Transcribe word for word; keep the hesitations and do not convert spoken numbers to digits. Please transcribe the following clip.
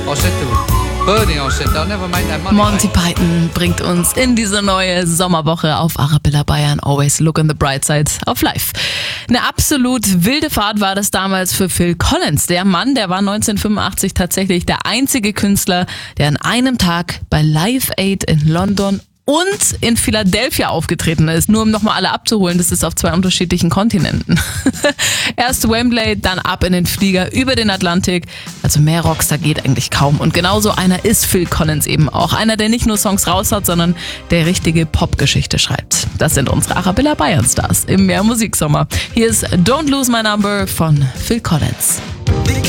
I said to Bernie, I said, they'll never make that money. Monty Python bringt uns in diese neue Sommerwoche auf Arabella Bayern. Always look on the bright side of life. Eine absolut wilde Fahrt war das damals für Phil Collins. Der Mann, der war neunzehnhundertfünfundachtzig tatsächlich der einzige Künstler, der an einem Tag bei Live Aid in London und in Philadelphia aufgetreten ist. Nur um nochmal alle abzuholen, das ist auf zwei unterschiedlichen Kontinenten. Erst Wembley, dann ab in den Flieger über den Atlantik. Also mehr Rockstar geht eigentlich kaum. Und genauso einer ist Phil Collins eben auch. Einer, der nicht nur Songs raus hat, sondern der richtige Popgeschichte schreibt. Das sind unsere Arabella Bayern Stars im Mehr Musiksommer. Hier ist Don't Lose My Number von Phil Collins.